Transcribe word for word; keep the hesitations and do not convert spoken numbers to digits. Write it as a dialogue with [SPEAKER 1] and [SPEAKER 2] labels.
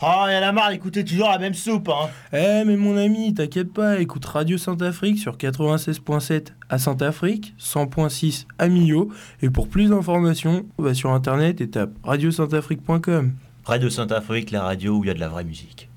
[SPEAKER 1] Oh, y'en a marre d'écouter toujours la même soupe, hein.
[SPEAKER 2] Eh mais mon ami, t'inquiète pas, écoute Radio Saint-Afrique sur quatre-vingt-seize virgule sept à Saint-Afrique, cent virgule six à Millau, et pour plus d'informations, va sur internet et tape radio saint afrique point com.
[SPEAKER 1] Radio Saint-Afrique, la radio où il y a de la vraie musique.